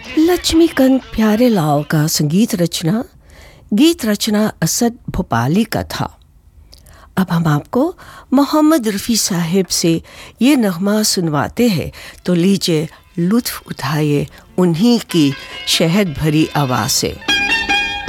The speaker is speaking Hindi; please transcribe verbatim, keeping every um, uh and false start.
लक्ष्मीकांत प्यारेलाल का संगीत रचना, गीत रचना असद भोपाली का था। अब हम आपको मोहम्मद रफ़ी साहिब से ये नगमा सुनवाते हैं, तो लीजिए लुत्फ़ उठाइए उन्हीं की शहद भरी आवाज़ से।